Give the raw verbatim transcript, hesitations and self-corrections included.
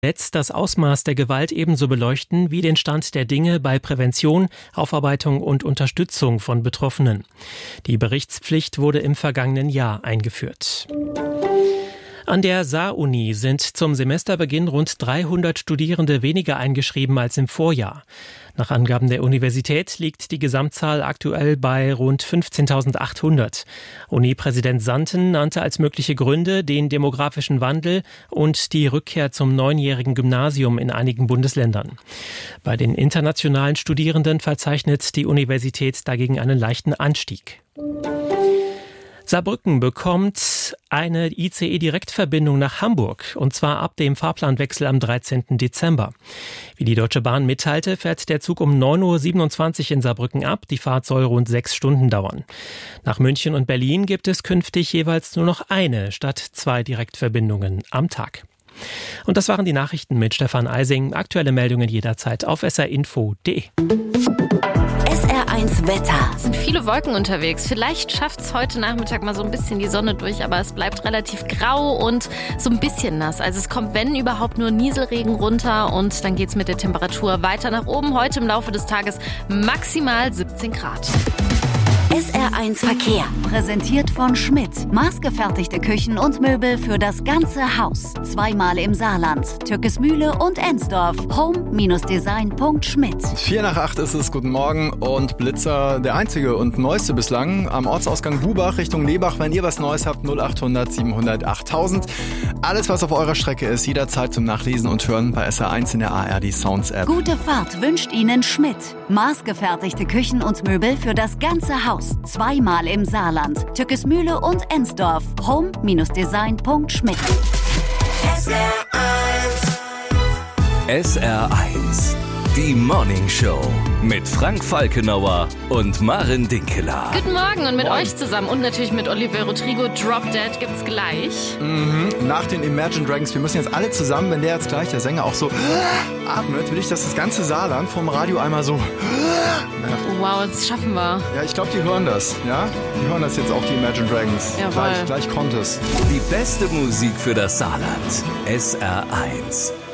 Netz das Ausmaß der Gewalt ebenso beleuchten wie den Stand der Dinge bei Prävention, Aufarbeitung und Unterstützung von Betroffenen. Die Berichtspflicht wurde im vergangenen Jahr eingeführt. An der Saar-Uni sind zum Semesterbeginn rund dreihundert Studierende weniger eingeschrieben als im Vorjahr. Nach Angaben der Universität liegt die Gesamtzahl aktuell bei rund fünfzehntausendachthundert. Uni-Präsident Santen nannte als mögliche Gründe den demografischen Wandel und die Rückkehr zum neunjährigen Gymnasium in einigen Bundesländern. Bei den internationalen Studierenden verzeichnet die Universität dagegen einen leichten Anstieg. Saarbrücken bekommt eine I C E-Direktverbindung nach Hamburg, und zwar ab dem Fahrplanwechsel am dreizehnten Dezember. Wie die Deutsche Bahn mitteilte, fährt der Zug um neun Uhr siebenundzwanzig in Saarbrücken ab. Die Fahrt soll rund sechs Stunden dauern. Nach München und Berlin gibt es künftig jeweils nur noch eine statt zwei Direktverbindungen am Tag. Und das waren die Nachrichten mit Stefan Eising. Aktuelle Meldungen jederzeit auf s r info punkt d e. S R eins Wetter. Es sind viele Wolken unterwegs. Vielleicht schafft es heute Nachmittag mal so ein bisschen die Sonne durch, aber es bleibt relativ grau und so ein bisschen nass. Also es kommt, wenn überhaupt, nur Nieselregen runter und dann geht es mit der Temperatur weiter nach oben. Heute im Laufe des Tages maximal siebzehn Grad. S R eins Verkehr. Präsentiert von Schmidt. Maßgefertigte Küchen und Möbel für das ganze Haus. Zweimal im Saarland. Türkesmühle und Ensdorf. home design punkt schmidt. Vier nach acht ist es, guten Morgen. Und Blitzer, der einzige und neueste bislang, am Ortsausgang Bubach Richtung Lebach. Wenn ihr was Neues habt, null achthundert siebenhundert achttausend. Alles, was auf eurer Strecke ist, jederzeit zum Nachlesen und Hören bei S R eins in der A R D Sounds App. Gute Fahrt wünscht Ihnen Schmidt. Maßgefertigte Küchen und Möbel für das ganze Haus. Zweimal im Saarland. Türkesmühle und Ensdorf. home design punkt schmidt. S R eins. S R eins. Die Morning Show mit Frank Falkenauer und Maren Dinkeler. Guten Morgen und mit Morgen. euch zusammen und natürlich mit Oliver Rodrigo. Drop Dead gibt's gleich. Mhm. Nach den Imagine Dragons, wir müssen jetzt alle zusammen, wenn der jetzt gleich, der Sänger, auch so atmet, will ich, dass das ganze Saarland vom Radio einmal so... Wow, das schaffen wir. Ja, ich glaube, die hören das, ja? Die hören das jetzt auch, die Imagine Dragons. Jawohl. Gleich, gleich kommt es. Die beste Musik für das Saarland. S R eins.